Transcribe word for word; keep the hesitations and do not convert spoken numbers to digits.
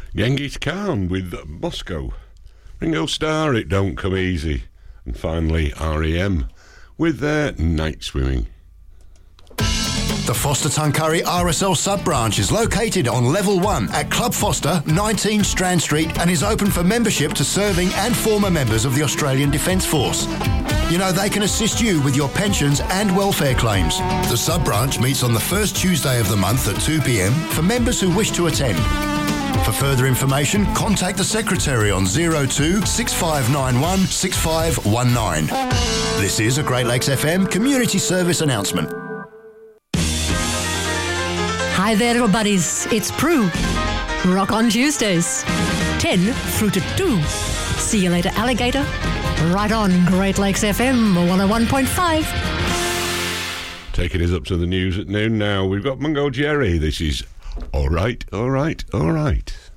Genghis Khan with Moscow. Ringo Starr, It Don't Come Easy. And finally, R E M with their Night Swimming. The Foster Tuncurry R S L sub-branch is located on Level one at Club Foster, nineteen Strand Street, and is open for membership to serving and former members of the Australian Defence Force. You know, they can assist you with your pensions and welfare claims. The sub-branch meets on the first Tuesday of the month at two p m for members who wish to attend. For further information, contact the Secretary on zero two six five nine one six five one nine. This is a Great Lakes F M community service announcement. Hi there, little buddies. It's Prue. Rock on Tuesdays. ten through to two. See you later, alligator. Right on Great Lakes F M one oh one point five. Taking us up to the news at noon now. We've got Mungo Jerry. This is All Right, All Right, All Right.